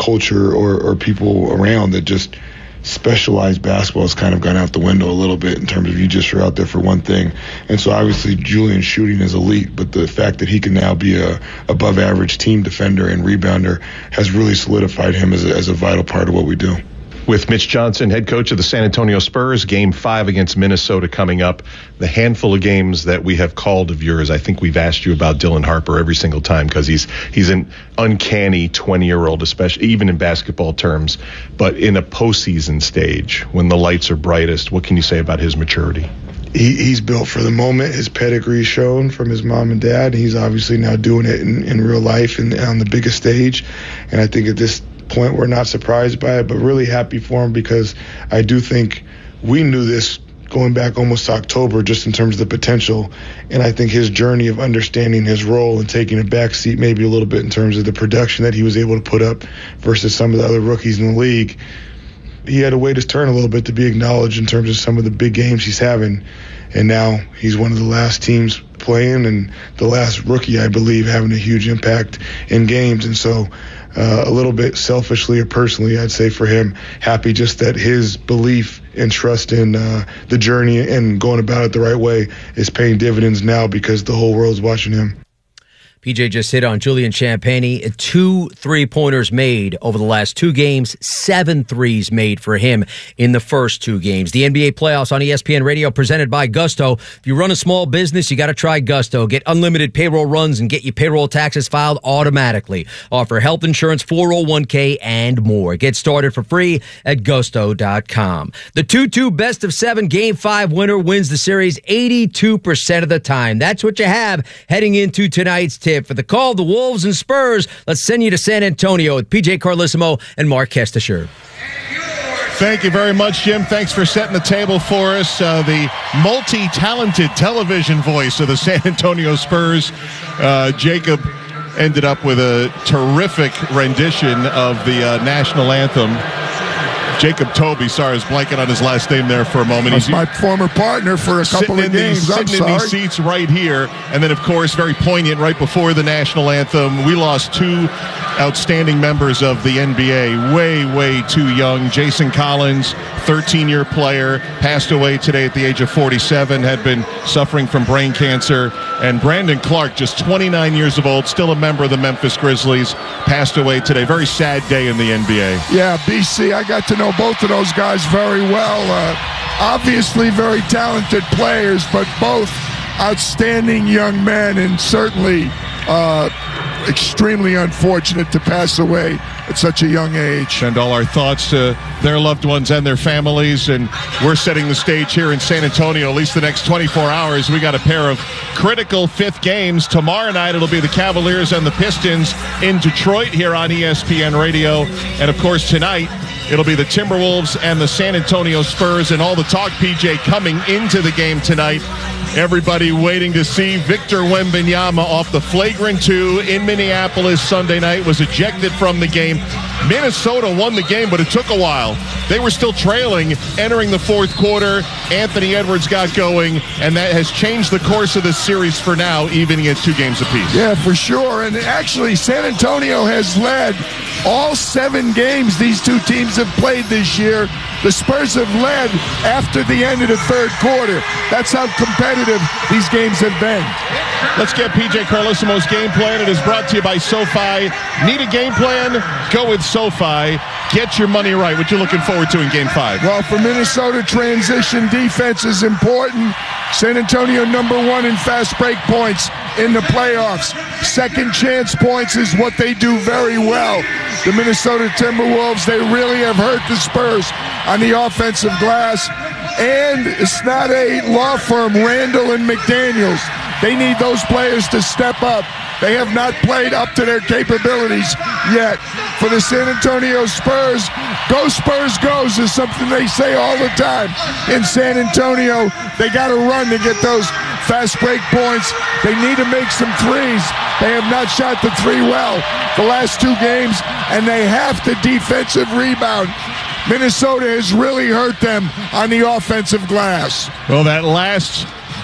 culture or people around that just specialized basketball has kind of gone out the window a little bit in terms of you just are out there for one thing. And so obviously Julian's shooting is elite, but the fact that he can now be a above average team defender and rebounder has really solidified him as a vital part of what we do. With Mitch Johnson, head coach of the San Antonio Spurs, Game 5 against Minnesota coming up. The handful of games that we have called of yours, I think we've asked you about Dylan Harper every single time because he's an uncanny 20-year-old, especially even in basketball terms. But in a postseason stage, when the lights are brightest, what can you say about his maturity? He's built for the moment. His pedigree is shown from his mom and dad. He's obviously now doing it in real life and on the biggest stage. And I think at this point we're not surprised by it, but really happy for him because I do think we knew this going back almost to October just in terms of the potential. And I think his journey of understanding his role and taking a back seat maybe a little bit in terms of the production that he was able to put up versus some of the other rookies in the league, he had to wait his turn a little bit to be acknowledged in terms of some of the big games he's having. And now he's one of the last teams playing and the last rookie, I believe, having a huge impact in games. And so a little bit selfishly or personally, I'd say for him, happy just that his belief and trust in the journey and going about it the right way is paying dividends now because the whole world's watching him. PJ just hit on Julian Champagnie. 2 3-pointers made over the last 2 games, 7 threes made for him in the first 2 games. The NBA playoffs on ESPN Radio presented by Gusto. If you run a small business, you got to try Gusto. Get unlimited payroll runs and get your payroll taxes filed automatically. Offer health insurance, 401k, and more. Get started for free at gusto.com. The 2-2 best of 7 Game 5 winner wins the series 82% of the time. That's what you have heading into tonight's tip. For the call, the Wolves and Spurs, let's send you to San Antonio with PJ Carlesimo and Mark Kestisher. Thank you very much, Jim. Thanks for setting the table for us. The multi-talented television voice of the San Antonio Spurs, Jacob, ended up with a terrific rendition of the national anthem. Jacob Toby, sorry, I was blanking on his last name there for a moment. He's my former partner for a couple of games. Sitting in these seats right here. And then, of course, very poignant right before the national anthem. We lost 2 outstanding members of the NBA, way too young. Jason Collins, 13-year player, passed away today at the age of 47, had been suffering from brain cancer. And Brandon Clark, just 29 years old, still a member of the Memphis Grizzlies, passed away today. Very sad day in the NBA. Yeah, BC, I got to know both of those guys very well. Obviously very talented players, but both outstanding young men and certainly extremely unfortunate to pass away at such a young age. Send all our thoughts to their loved ones and their families, and we're setting the stage here in San Antonio. At least the next 24 hours, we got a pair of critical 5th games. Tomorrow night, it'll be the Cavaliers and the Pistons in Detroit here on ESPN Radio. And, of course, tonight, it'll be the Timberwolves and the San Antonio Spurs, and all the talk, PJ, coming into the game tonight. Everybody waiting to see Victor Wembanyama off the flagrant 2 in Minneapolis Sunday night, was ejected from the game. Minnesota won the game, but it took a while. They were still trailing entering the 4th quarter. Anthony Edwards got going, and that has changed the course of the series for now, even against 2 games apiece. Yeah, for sure. And actually, San Antonio has led all 7 games these 2 teams have played this year. The Spurs have led after the end of the 3rd quarter. That's how competitive these games have been. Let's get PJ Carlesimo's game plan. It is brought to you by SoFi. Need a game plan? Go with SoFi. Get your money right. What you looking forward to in Game 5? Well, for Minnesota, transition defense is important. San Antonio #1 in fast break points in the playoffs. Second chance points is what they do very well. The Minnesota Timberwolves, they really have hurt the Spurs on the offensive glass. And it's not a law firm, Randall and McDaniels. They need those players to step up. They have not played up to their capabilities yet. For the San Antonio Spurs, go Spurs goes is something they say all the time. In San Antonio, they got to run to get those fast break points. They need to make some threes. They have not shot the 3 well the last 2 games, and they have to defensive rebound. Minnesota has really hurt them on the offensive glass. Well, that last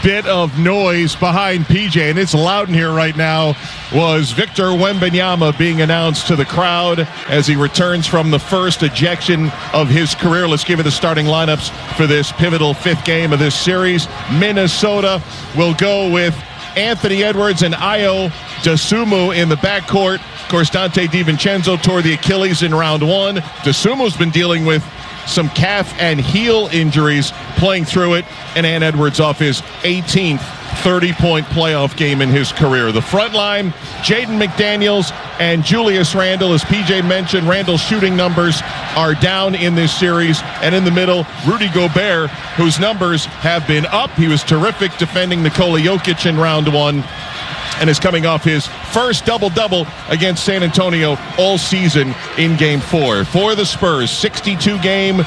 bit of noise behind PJ, and it's loud in here right now, was Victor Wembanyama being announced to the crowd as he returns from the first ejection of his career. Let's give you the starting lineups for this pivotal 5th game of this series. Minnesota will go with Anthony Edwards and Ayo Dosunmu in the backcourt. Of course, Dante DiVincenzo tore the Achilles in round 1. Dosunmu's been dealing with some calf and heel injuries, playing through it, and Ant Edwards off his 18th 30-point playoff game in his career. The front line, Jaden McDaniels and Julius Randle. As PJ mentioned, Randle's shooting numbers are down in this series. And in the middle, Rudy Gobert, whose numbers have been up. He was terrific defending Nikola Jokic in round 1. And is coming off his first double-double against San Antonio all season in Game 4. For the Spurs, 62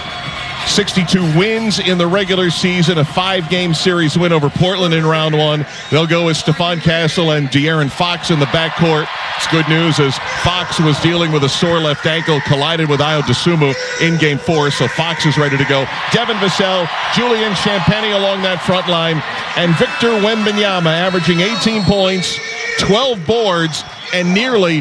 wins in the regular season, a 5-game series win over Portland in round 1. They'll go with Stephon Castle and De'Aaron Fox in the backcourt. It's good news as Fox was dealing with a sore left ankle, collided with Ayo Dosunmu in Game 4, so Fox is ready to go. Devin Vassell, Julian Champagnie along that front line, and Victor Wembanyama averaging 18 points, 12 boards, and nearly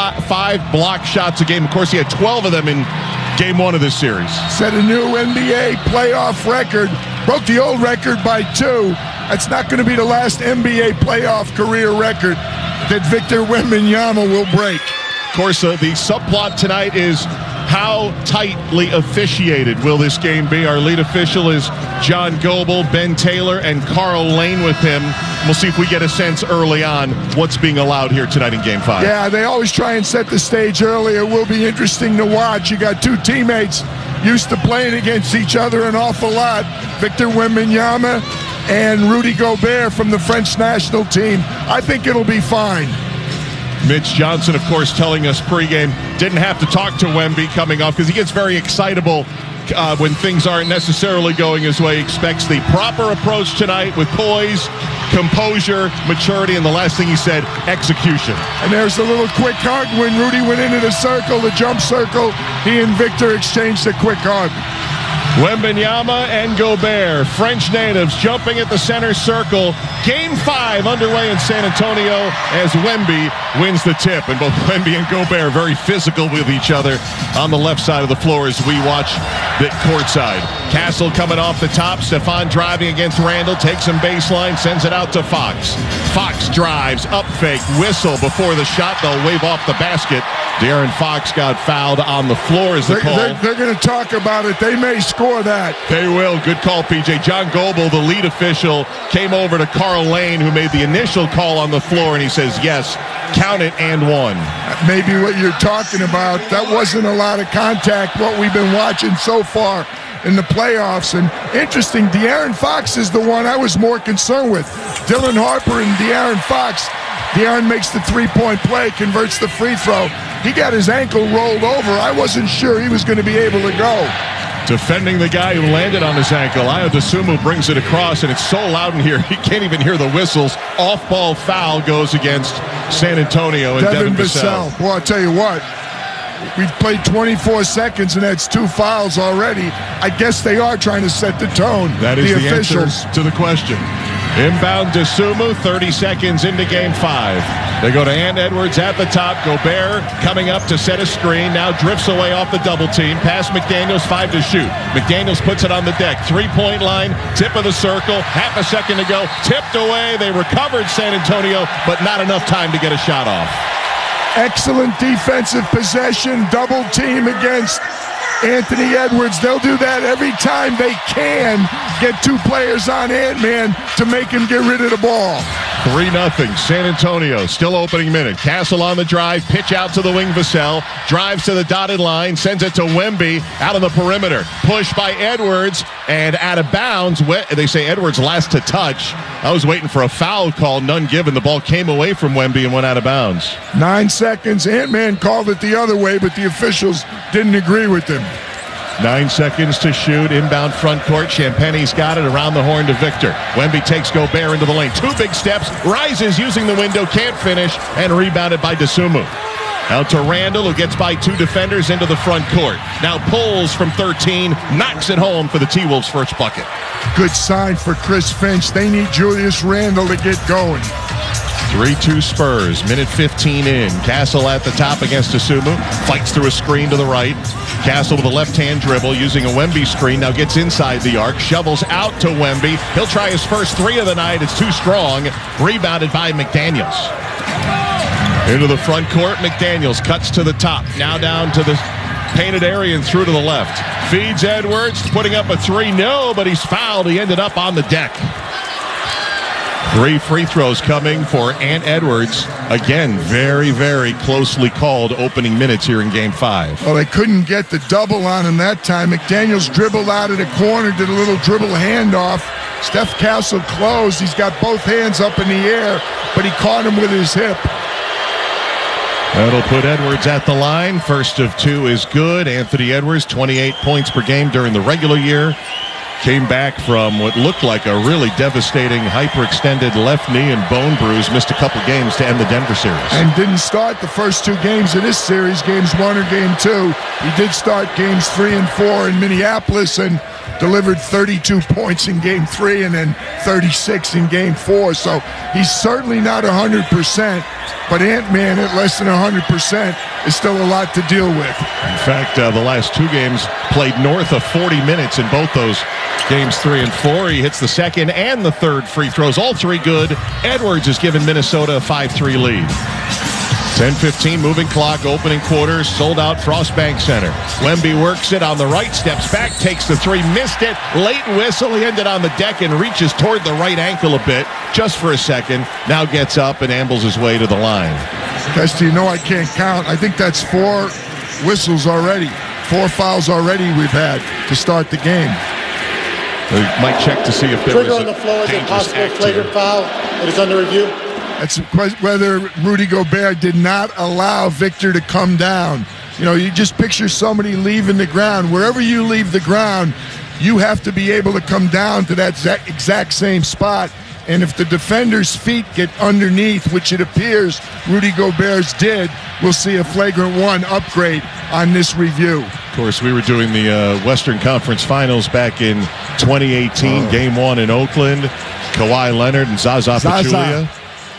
5 block shots a game. Of course, he had 12 of them in Game 1 of this series. Set a new NBA playoff record. Broke the old record by 2. That's not going to be the last NBA playoff career record that Victor Wembanyama will break. Of course, the subplot tonight is how tightly officiated will this game be? Our lead official is John Goble, Ben Taylor, and Carl Lane with him. We'll see if we get a sense early on what's being allowed here tonight in Game 5. Yeah, they always try and set the stage early. It will be interesting to watch. You got 2 teammates used to playing against each other an awful lot. Victor Wembanyama and Rudy Gobert from the French national team. I think it'll be fine. Mitch Johnson, of course, telling us pregame, didn't have to talk to Wemby coming off because he gets very excitable when things aren't necessarily going his way. He expects the proper approach tonight with poise, composure, maturity, and the last thing he said, execution. And there's a little quick hug when Rudy went into the circle, the jump circle. He and Victor exchanged a quick hug. Wembanyama and Gobert, French natives, jumping at the center circle. Game 5 underway in San Antonio as Wemby wins the tip. And both Wemby and Gobert very physical with each other on the left side of the floor as we watch the courtside. Castle coming off the top. Stephon driving against Randle. Takes him baseline. Sends it out to Fox. Fox drives. Up fake. Whistle before the shot. They'll wave off the basket. De'Aaron Fox got fouled on the floor is the call. They're going to talk about it. They may score that. They will. Good call, PJ. John Goble, the lead official, came over to Carl Lane, who made the initial call on the floor, and he says, yes, count it and 1. Maybe what you're talking about. That wasn't a lot of contact, what we've been watching so far in the playoffs. And interesting, De'Aaron Fox is the one I was more concerned with. Dylan Harper and De'Aaron Fox. De'Aaron makes the 3-point play, converts the free throw. He got his ankle rolled over. I wasn't sure he was going to be able to go. Defending the guy who landed on his ankle, Ayo Dosunmu brings it across, and it's so loud in here, he can't even hear the whistles. Off-ball foul goes against San Antonio and Devin Vassell. Well, I'll tell you what. We've played 24 seconds, and that's 2 fouls already. I guess they are trying to set the tone. That is the officials. answer to the question. Inbound Dosunmu, 30 seconds into Game 5. They go to Ant Edwards at the top. Gobert coming up to set a screen. Now drifts away off the double team. Pass McDaniels, 5 to shoot. McDaniels puts it on the deck. 3-point line, tip of the circle. Half a second to go. Tipped away. They recovered San Antonio, but not enough time to get a shot off. Excellent defensive possession. Double team against Anthony Edwards. They'll do that every time they can get 2 players on Ant-Man to make him get rid of the ball. 3-0 San Antonio, still opening minute. Castle on the drive, pitch out to the wing. Vassell drives to the dotted line, sends it to Wemby out on the perimeter. Push by Edwards and out of bounds. They say Edwards last to touch. I was waiting for a foul call, none given. The ball came away from Wemby and went out of bounds. 9 seconds. Ant-Man called it the other way, but the officials didn't agree with him. 9 seconds to shoot. Inbound front court. Champagnie's got it around the horn to Victor. Wemby takes Gobert into the lane. 2 big steps. Rises using the window. Can't finish. And rebounded by Dosunmu. Out to Randall, who gets by 2 defenders into the front court. Now pulls from 13, knocks it home for the T-Wolves' first bucket. Good sign for Chris Finch. They need Julius Randle to get going. 3-2 Spurs, minute 15 in. Castle at the top against Asumu. Fights through a screen to the right. Castle with a left-hand dribble using a Wemby screen. Now gets inside the arc. Shovels out to Wemby. He'll try his first 3 of the night. It's too strong. Rebounded by McDaniels. Into the front court. McDaniels cuts to the top. Now down to the painted area and through to the left. Feeds Edwards. Putting up a 3. No, but he's fouled. He ended up on the deck. 3 free throws coming for Ant Edwards. Again, very, very closely called opening minutes here in Game 5. Well, they couldn't get the double on him that time. McDaniels dribbled out of the corner, did a little dribble handoff. Steph Castle closed. He's got both hands up in the air, but he caught him with his hip. That'll put Edwards at the line. First of 2 is good. Anthony Edwards, 28 points per game during the regular year. Came back from what looked like a really devastating hyperextended left knee and bone bruise. Missed a couple games to end the Denver series. And didn't start the first 2 games of this series, games 1 or game 2. He did start games 3 and 4 in Minneapolis and delivered 32 points in game 3 and then 36 in game 4. So he's certainly not 100%, but Ant-Man at less than 100% is still a lot to deal with. In fact, the last 2 games played north of 40 minutes in both those games 3 and 4. He hits the second and the third free throws, all 3 good. Edwards has given Minnesota a 5-3 lead. 10-15 moving clock, opening quarter, sold out Frostbank Center. Wemby works it on the right, steps back, takes the 3, missed it. Late whistle, he ended on the deck and reaches toward the right ankle a bit, just for a second. Now gets up and ambles his way to the line. Guys, you know I can't count. I think that's 4 whistles already. 4 fouls already we've had to start the game. We might check to see if there trigger was on the floor is a possible act flagrant here. foul. It is under review. That's whether Rudy Gobert did not allow Victor to come down. You know, you just picture somebody leaving the ground. Wherever you leave the ground, you have to be able to come down to that exact same spot. And if the defender's feet get underneath, which it appears Rudy Gobert's did, we'll see a flagrant 1 upgrade on this review. Of course, we were doing the Western Conference Finals back in 2018, Game 1 in Oakland. Kawhi Leonard and Zaza Pachulia.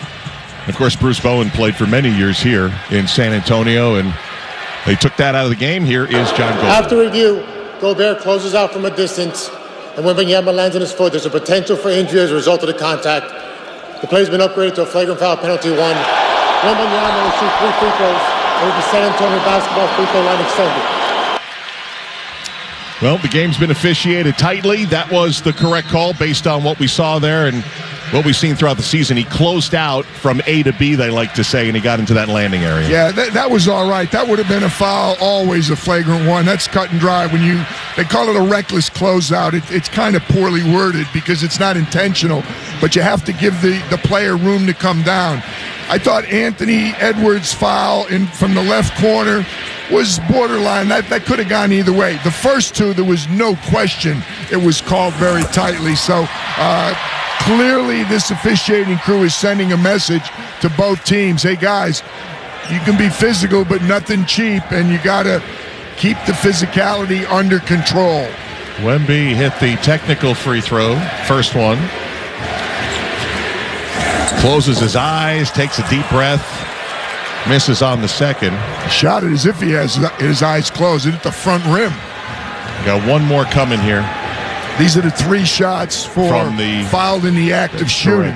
Of course, Bruce Bowen played for many years here in San Antonio, and they took that out of the game. Here is John Gobert. After review, Gobert closes out from a distance, and when Wembanyama lands on his foot, there's a potential for injury as a result of the contact. The play's been upgraded to a flagrant foul penalty 1. Wembanyama will shoot 3 free throws, and with the San Antonio basketball free throw line extended. Well, the game's been officiated tightly. That was the correct call based on what we saw there and what we've seen throughout the season. He closed out from A to B, they like to say, and he got into that landing area. Yeah, that was all right. That would have been a foul, always a flagrant 1. That's cut and dry. They call it a reckless closeout. It's kind of poorly worded because it's not intentional, but you have to give the player room to come down. I thought Anthony Edwards' foul from the left corner was borderline. That could have gone either way. The first 2, there was no question it was called very tightly. So clearly this officiating crew is sending a message to both teams. Hey, guys, you can be physical, but nothing cheap, and you got to keep the physicality under control. Wemby hit the technical free throw, first one. Closes his eyes, takes a deep breath, misses on the second. Shot it as if he has his eyes closed. It hit the front rim. Got 1 more coming here. These are the 3 shots from the fouled in the act of shooting.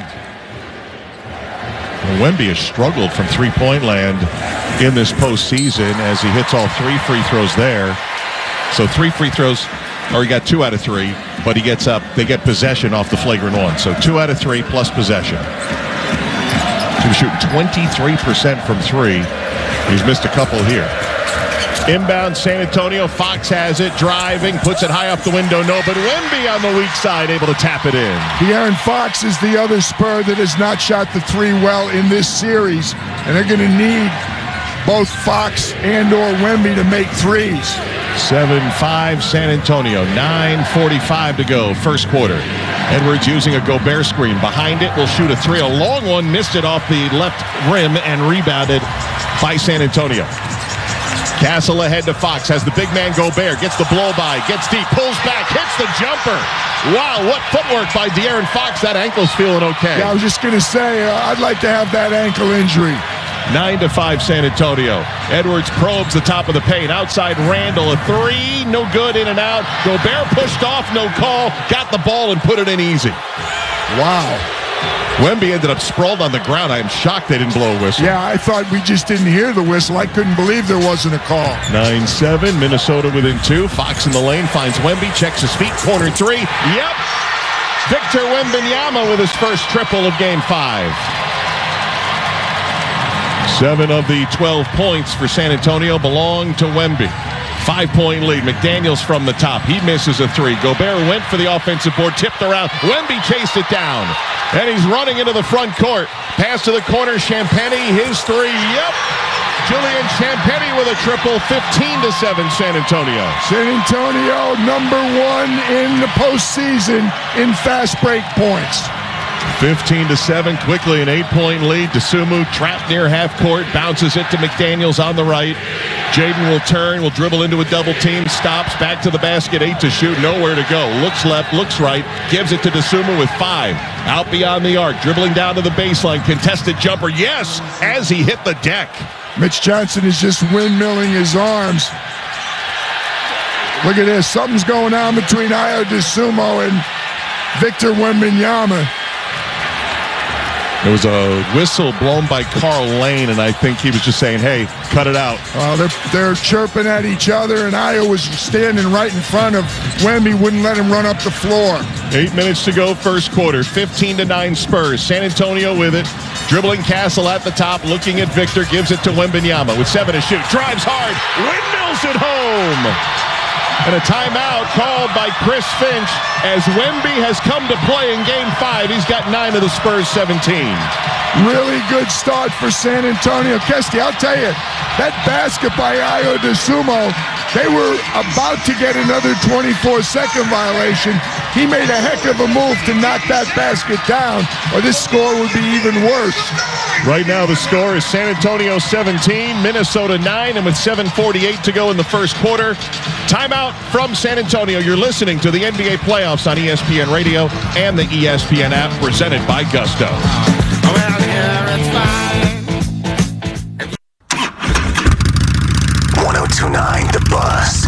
Well, Wemby has struggled from three-point land in this postseason as he hits all 3 free throws there. So 3 free throws, or he got 2 out of 3, but he gets up. They get possession off the flagrant 1. So 2 out of 3 plus possession. He was shooting 23% from 3. He's missed a couple here. Inbound San Antonio. Fox has it, driving, puts it high off the window. No, but Wemby on the weak side, able to tap it in. De'Aaron Fox is the other Spur that has not shot the 3 well in this series, and they're going to need both Fox and or Wemby to make 3s. 7-5 San Antonio. 9:45 to go, first quarter. Edwards using a Gobert screen. Behind it, will shoot a 3. A long one, missed it off the left rim and rebounded by San Antonio. Castle ahead to Fox, has the big man Gobert, gets the blow by, gets deep, pulls back, hits the jumper. Wow, what footwork by De'Aaron Fox. That ankle's feeling okay. Yeah, I was just going to say, I'd like to have that ankle injury. 9-5 San Antonio. Edwards probes the top of the paint. Outside Randall, a three, no good, in and out. Gobert pushed off, no call, got the ball and put it in easy. Wow. Wemby ended up sprawled on the ground. I am shocked they didn't blow a whistle. Yeah, I thought we just didn't hear the whistle. I couldn't believe there wasn't a call. 9-7, Minnesota within 2. Fox in the lane, finds Wemby, checks his feet, corner 3. Yep! Victor Wembanyama with his first triple of Game 5. 7 of the 12 points for San Antonio belong to Wemby. 5-point lead. McDaniels from the top. He misses a 3. Gobert went for the offensive board, tipped around. Wemby chased it down. And he's running into the front court. Pass to the corner. Champagnie, his 3. Yep. Julian Champagnie with a triple. 15-7 San Antonio. San Antonio, number 1 in the postseason in fast break points. 15-7, quickly an 8-point lead. Dosunmu trapped near half court, bounces it to McDaniels on the right. Jaden will turn, will dribble into a double team, stops, back to the basket, 8 to shoot, nowhere to go. Looks left, looks right, gives it to Dosunmu with 5. Out beyond the arc, dribbling down to the baseline, contested jumper, yes, as he hit the deck. Mitch Johnson is just windmilling his arms. Look at this, something's going on between Ayo Dosunmu and Victor Wembanyama. There was a whistle blown by Carl Lane, and I think he was just saying, hey, cut it out. They're chirping at each other, and Ayo was standing right in front of Wemby, wouldn't let him run up the floor. 8 minutes to go, first quarter. 15-9 Spurs. San Antonio with it. Dribbling Castle at the top, looking at Victor, gives it to Wembanyama with 7 to shoot. Drives hard, windmills it home. And a timeout called by Chris Finch as Wemby has come to play in Game 5. He's got 9 of the Spurs' 17. Really good start for San Antonio. Kesty, I'll tell you, that basket by Ayo Dosunmu, they were about to get another 24-second violation. He made a heck of a move to knock that basket down, or this score would be even worse. Right now the score is San Antonio 17, Minnesota 9, and with 7:48 to go in the first quarter, timeout from San Antonio. You're listening to the NBA playoffs on ESPN Radio and the ESPN app, presented by Gusto. Well, here it's fine. 102.9 The Buzz.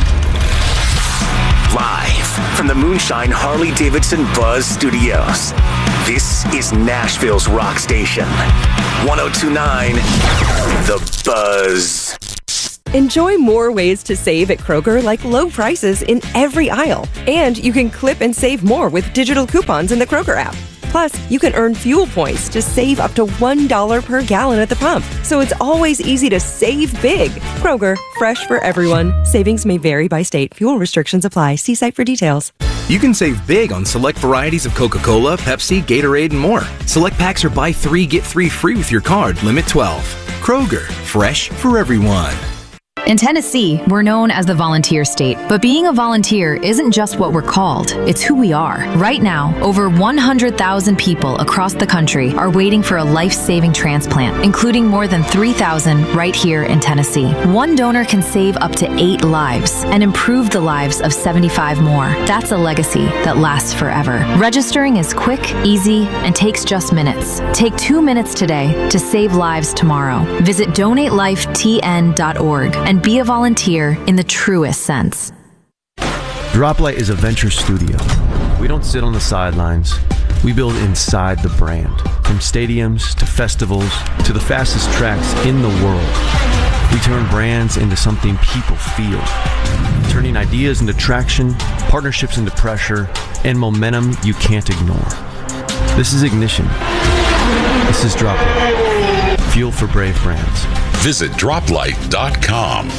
Live from the Moonshine Harley-Davidson Buzz Studios. This is Nashville's rock station. 102.9 The Buzz. Enjoy more ways to save at Kroger, like low prices in every aisle. And you can clip and save more with digital coupons in the Kroger app. Plus, you can earn fuel points to save up to $1 per gallon at the pump. So it's always easy to save big. Kroger, fresh for everyone. Savings may vary by state. Fuel restrictions apply. See site for details. You can save big on select varieties of Coca-Cola, Pepsi, Gatorade, and more. Select packs are buy 3, get 3 free with your card. Limit 12. Kroger, fresh for everyone. In Tennessee, we're known as the volunteer state, but being a volunteer isn't just what we're called, it's who we are. Right now, over 100,000 people across the country are waiting for a life-saving transplant, including more than 3,000 right here in Tennessee. One donor can save up to 8 lives and improve the lives of 75 more. That's a legacy that lasts forever. Registering is quick, easy, and takes just minutes. Take 2 minutes today to save lives tomorrow. Visit donatelifetn.org and be a volunteer in the truest sense. Droplight is a venture studio. We don't sit on the sidelines. We build inside the brand. From stadiums to festivals to the fastest tracks in the world. We turn brands into something people feel. Turning ideas into traction, partnerships into pressure, and momentum you can't ignore. This is Ignition. This is Droplight. Fuel for brave brands. Visit droplight.com.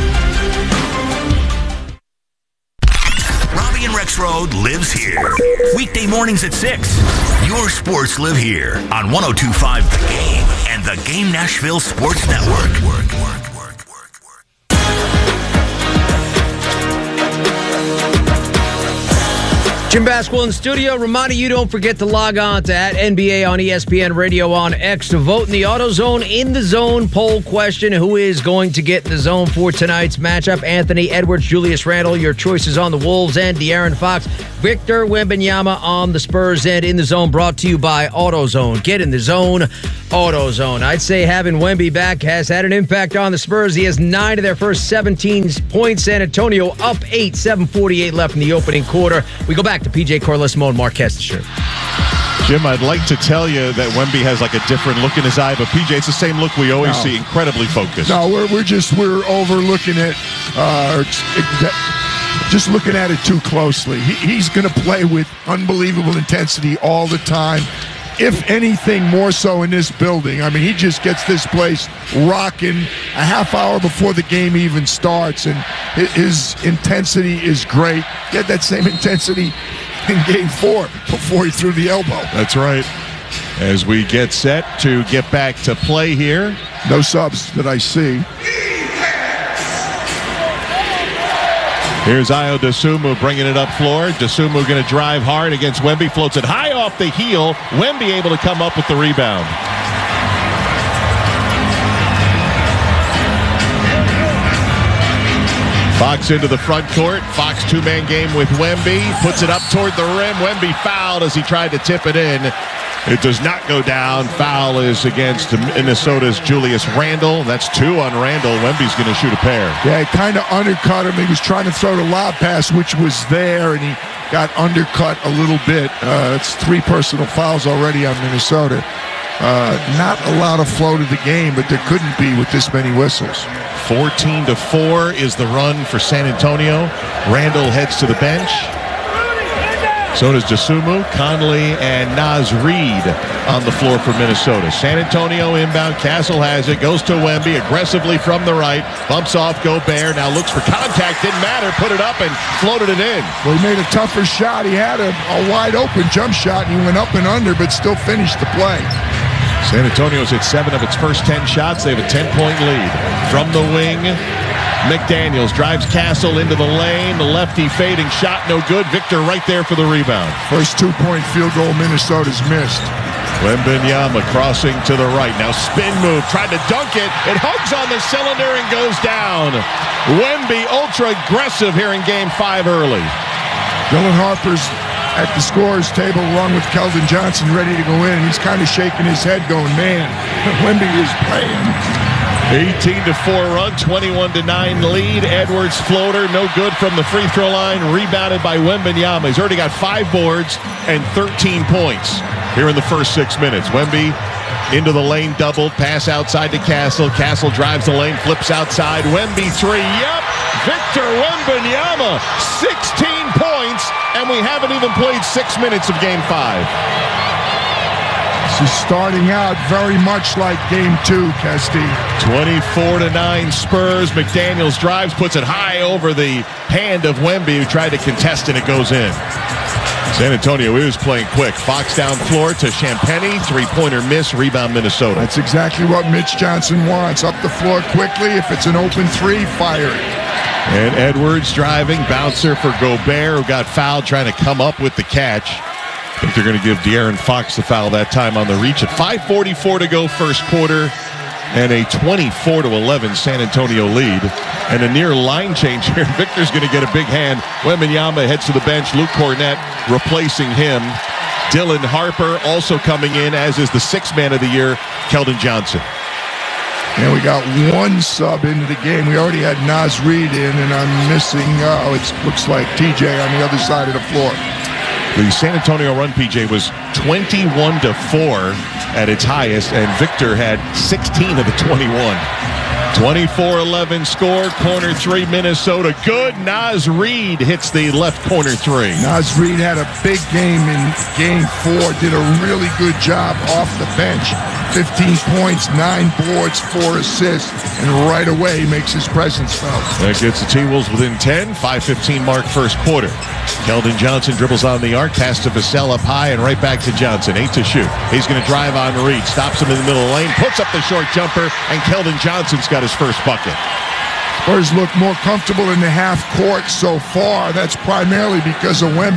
Robbie and Rex Road lives here. Weekday mornings at 6. Your sports live here on 102.5 The Game and the Game Nashville Sports Network. Jim Basquill in the studio. Reminding you, don't forget to log on to @NBA on ESPN Radio on X to vote in the AutoZone In the Zone poll question. Who is going to get in the zone for tonight's matchup? Anthony Edwards, Julius Randle. Your choices on the Wolves end. De'Aaron Fox, Victor Wembanyama on the Spurs end. In the Zone brought to you by AutoZone. Get in the zone, AutoZone. I'd say having Wemby back has had an impact on the Spurs. He has 9 of their first 17 points. San Antonio up 8, 7:48 left in the opening quarter. We go back to PJ Carlesimo and Mark Kestecher. Jim, I'd like to tell you that Wemby has like a different look in his eye, but PJ, it's the same look we always see, incredibly focused. No, we're overlooking it, just looking at it too closely. He's going to play with unbelievable intensity all the time. If anything, more so in this building. I mean, he just gets this place rocking a half hour before the game even starts, and his intensity is great. He had that same intensity in Game 4 before he threw the elbow. That's right. As we get set to get back to play here. No subs that I see. Here's Ayo Dosunmu bringing it up floor. Dosunmu going to drive hard against Wemby. Floats it high off the heel. Wemby able to come up with the rebound. Fox into the front court. Fox two-man game with Wemby. Puts it up toward the rim. Wemby fouled as he tried to tip it in. It does not go down. Foul is against Minnesota's Julius Randle. That's 2 on Randle. Wemby's going to shoot a pair. Yeah, he kind of undercut him. He was trying to throw the lob pass, which was there, and he got undercut a little bit. It's 3 personal fouls already on Minnesota. Not a lot of flow to the game, but there couldn't be with this many whistles. 14-4 is the run for San Antonio. Randle heads to the bench. So does Dosunmu, Conley, and Naz Reid on the floor for Minnesota. San Antonio inbound. Castle has it. Goes to Wemby aggressively from the right. Bumps off Gobert. Now looks for contact. Didn't matter. Put it up and floated it in. Well, he made a tougher shot. He had a wide open jump shot, and he went up and under, but still finished the play. San Antonio's hit 7 of its first 10 shots. They have a 10-point lead. From the wing, McDaniels drives Castle into the lane. The lefty fading shot, no good. Victor right there for the rebound. First 2-point field goal Minnesota's missed. Wembanyama crossing to the right. Now spin move, tried to dunk it. It hugs on the cylinder and goes down. Wemby ultra aggressive here in Game 5 early. Dylan Harper's at the scorer's table along with Keldon Johnson ready to go in. He's kind of shaking his head going, man, Wemby is playing. 18-4 run, 21-9 lead. Edwards floater, no good from the free throw line. Rebounded by Wembanyama. He's already got 5 boards and 13 points here in the first 6 minutes. Wemby into the lane, doubled, pass outside to Castle. Castle drives the lane, flips outside. Wemby 3, yep. Victor Wembanyama, 16 points, and we haven't even played 6 minutes of Game 5. This is starting out very much like Game 2, Kesty. 24-9 Spurs. McDaniels drives, puts it high over the hand of Wemby, who tried to contest, and it goes in. San Antonio is playing quick. Fox down floor to Champagnie. 3-pointer miss. Rebound Minnesota. That's exactly what Mitch Johnson wants. Up the floor quickly. If it's an open 3, fire it. And Edwards driving. Bouncer for Gobert, who got fouled trying to come up with the catch. I think they're going to give De'Aaron Fox the foul that time on the reach. At 5:44 to go first quarter. And a 24-11 San Antonio lead. And a near line change here. Victor's going to get a big hand. Wembanyama heads to the bench. Luke Cornett replacing him. Dylan Harper also coming in, as is the 6th man of the year, Keldon Johnson. And we got 1 sub into the game. We already had Naz Reid in, and I'm missing, it looks like TJ on the other side of the floor. The San Antonio run, PJ, was 21-4 at its highest, and Victor had 16 of the 21. 24-11 score, corner 3, Minnesota. Good. Naz Reid hits the left corner 3. Naz Reid had a big game in Game 4. Did a really good job off the bench. 15 points, 9 boards, 4 assists, and right away makes his presence felt. That gets the T-Wolves within 10. 5:15 mark first quarter. Keldon Johnson dribbles on the arc, pass to Vassell up high, and right back to Johnson. 8 to shoot. He's going to drive on Reid. Stops him in the middle of the lane, puts up the short jumper, and Keldon Johnson's got his first bucket. Spurs look more comfortable in the half court so far. That's primarily because of Wemby.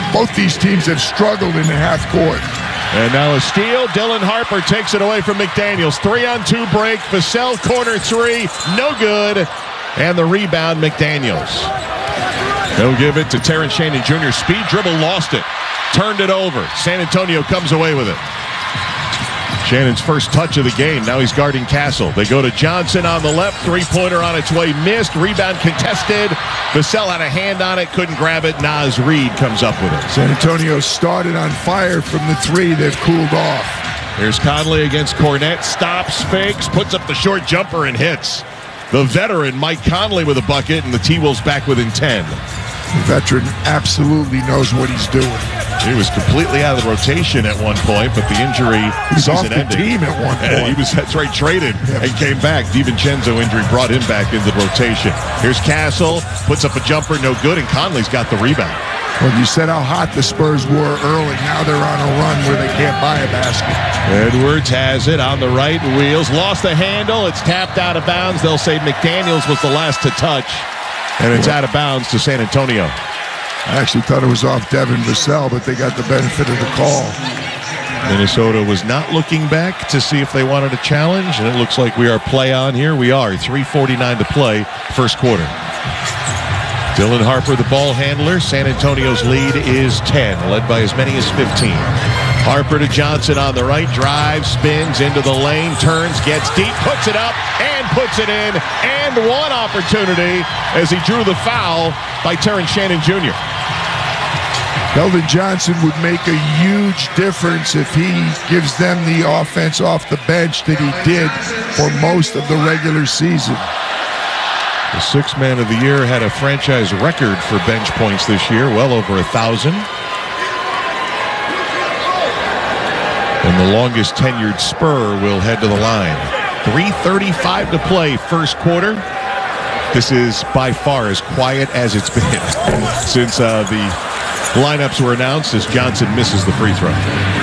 Both these teams have struggled in the half court. And now a steal. Dylan Harper takes it away from McDaniels. 3-on-2 break. Vassell corner three. No good. And the rebound, McDaniels. They'll give it to Terrence Shannon Jr. Speed dribble, lost it. Turned it over. San Antonio comes away with it. Shannon's first touch of the game. Now he's guarding Castle. They go to Johnson on the left. Three-pointer on its way. Missed. Rebound contested. Vassell had a hand on it. Couldn't grab it. Naz Reid comes up with it. San Antonio started on fire from the three. They've cooled off. Here's Conley against Cornette. Stops, fakes, puts up the short jumper, and hits. The veteran Mike Conley with a bucket, and the T-Wolves back within 10. The veteran absolutely knows what he's doing. He was completely out of the rotation at one point, but the injury He's off the ending. team at one point. He was, that's right, traded and came back. DiVincenzo injury brought him back into the rotation. Here's Castle, puts up a jumper, no good, and Conley's got the rebound. Well, you said how hot the Spurs were early. Now they're on a run where they can't buy a basket. Edwards has it on the right, wheels, lost the handle. It's tapped out of bounds. They'll say McDaniels was the last to touch, and it's out of bounds to San Antonio. I actually thought it was off Devin Vassell, but they got the benefit of the call. Minnesota was not looking back to see if they wanted a challenge, and it looks like we are play on here. We are. 3:49 to play, first quarter. Dylan Harper, the ball handler. San Antonio's lead is 10, led by as many as 15. Harper to Johnson on the right, drives, spins into the lane, turns, gets deep, puts it up, and puts it in. And one opportunity as he drew the foul by Terrence Shannon Jr. Keldon Johnson would make a huge difference if he gives them the offense off the bench that he did for most of the regular season. The sixth man of the year had a franchise record for bench points this year, well over 1,000. And the longest tenured Spur will head to the line. 3:35 to play, first quarter. This is by far as quiet as it's been since the lineups were announced as Johnson misses the free throw.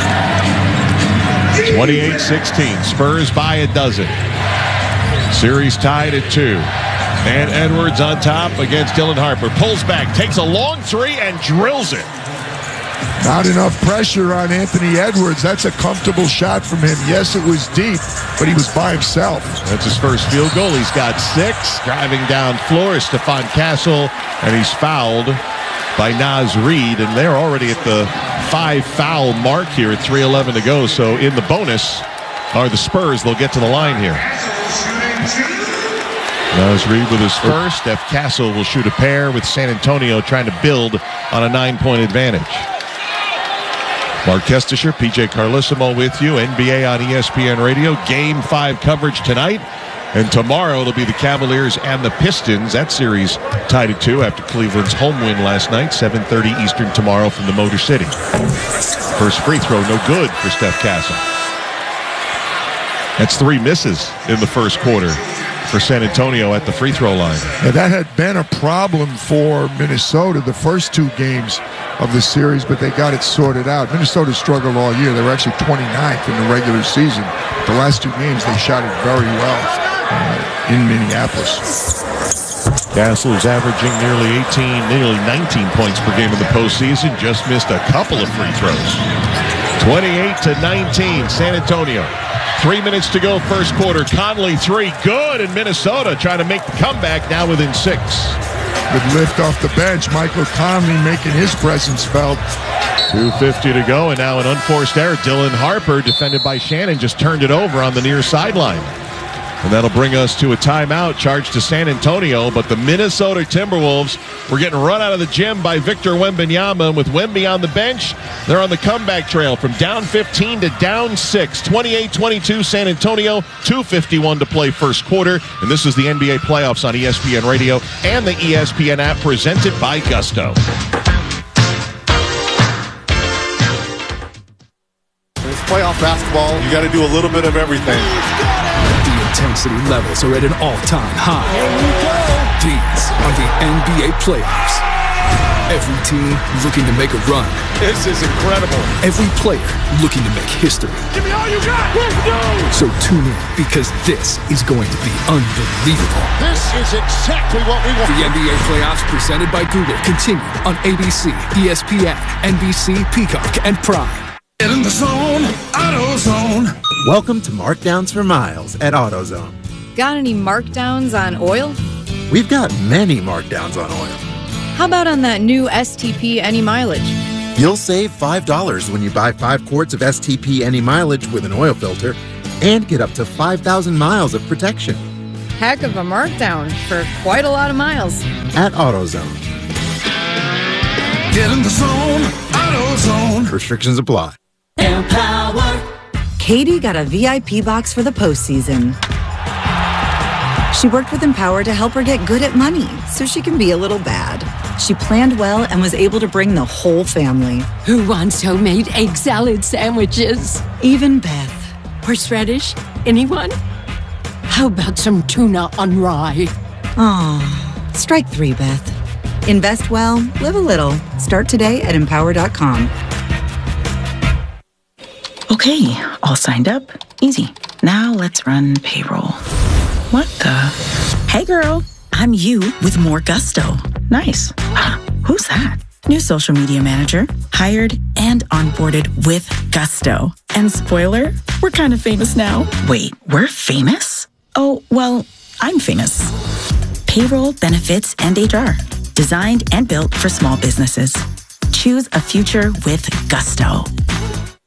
28-16. Spurs by a dozen. Series tied at 2. And Edwards on top against Dylan Harper. Pulls back, takes a long three, and drills it. Not enough pressure on Anthony Edwards. That's a comfortable shot from him. Yes, it was deep, but he was by himself. That's his first field goal. He's got 6. Driving down floor is Stephon Castle, and he's fouled by Naz Reid, and they're already at the 5-foul mark here at 3:11 to go. So in the bonus are the Spurs. They'll get to the line here. Naz Reid with his first. Steph Castle will shoot a pair with San Antonio trying to build on a 9-point advantage. Mark Kestisher, PJ Carlissimo with you. NBA on ESPN Radio. Game 5 coverage tonight. And tomorrow it'll be the Cavaliers and the Pistons. That series tied at 2 after Cleveland's home win last night. 7:30 Eastern tomorrow from the Motor City. First free throw, no good for Steph Castle. That's 3 misses in the first quarter for San Antonio at the free throw line. Now, that had been a problem for Minnesota the first 2 games of the series, but they got it sorted out. Minnesota struggled all year. They were actually 29th in the regular season. The last 2 games, they shot it very well in Minneapolis. Castle is averaging nearly 19 points per game in the postseason. Just missed a couple of free throws. 28-19, San Antonio. 3 minutes to go, first quarter. Conley 3, good, and Minnesota trying to make the comeback now within 6. Good lift off the bench. Michael Conley making his presence felt. 2:50 to go, and now an unforced error. Dylan Harper, defended by Shannon, just turned it over on the near sideline. And that'll bring us to a timeout charged to San Antonio. But the Minnesota Timberwolves were getting run out of the gym by Victor Wembanyama. And with Wemby on the bench, they're on the comeback trail from down 15 to down 6. 28-22 San Antonio, 2:51 to play first quarter. And this is the NBA playoffs on ESPN Radio and the ESPN app presented by Gusto. It's playoff basketball. You got to do a little bit of everything. Intensity levels are at an all-time high. These are the NBA playoffs. Every team looking to make a run. This is incredible. Every player looking to make history. Give me all you got. Let's go. So tune in, because this is going to be unbelievable. This is exactly what we want. The NBA playoffs presented by Google continue on ABC, ESPN, NBC, Peacock, and Prime. Get in the zone. AutoZone. Welcome to Markdowns for Miles at AutoZone. Got any markdowns on oil? We've got many markdowns on oil. How about on that new STP Any Mileage? You'll save $5 when you buy 5 quarts of STP Any Mileage with an oil filter and get up to 5,000 miles of protection. Heck of a markdown for quite a lot of miles. At AutoZone. Get in the zone. AutoZone. Restrictions apply. Empower. Katie got a VIP box for the postseason. She worked with Empower to help her get good at money so she can be a little bad. She planned well and was able to bring the whole family. Who wants homemade egg salad sandwiches? Even Beth. Horseradish? Anyone? How about some tuna on rye? Aw, strike 3, Beth. Invest well, live a little. Start today at Empower.com. Okay, all signed up. Easy. Now let's run payroll. What the? Hey girl, I'm you with more gusto. Nice. Who's that? New social media manager. Hired and onboarded with gusto. And spoiler, we're kind of famous now. Wait, we're famous? Oh, well, I'm famous. Payroll, benefits, and HR. Designed and built for small businesses. Choose a future with gusto.